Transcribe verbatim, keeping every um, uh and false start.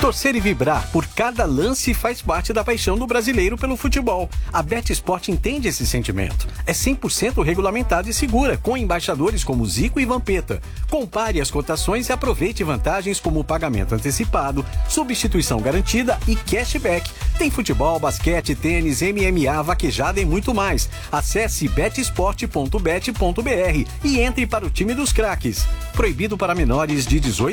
Torcer e vibrar por cada lance faz parte da paixão do brasileiro pelo futebol. A BetSport entende esse sentimento. É cem por cento regulamentada e segura, com embaixadores como Zico e Vampeta. Compare as cotações e aproveite vantagens como pagamento antecipado, substituição garantida e cashback. Tem futebol, basquete, tênis, M M A, vaquejada e muito mais. Acesse betsport ponto bet ponto br e entre para o time dos craques. Proibido para menores de dezoito